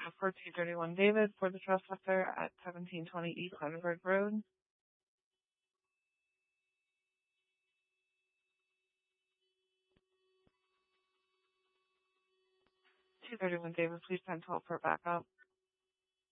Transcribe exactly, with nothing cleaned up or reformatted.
for two thirty-one David for the trespasser at seventeen twenty East Heidelberg Road. two thirty-one David, please send twelve for backup.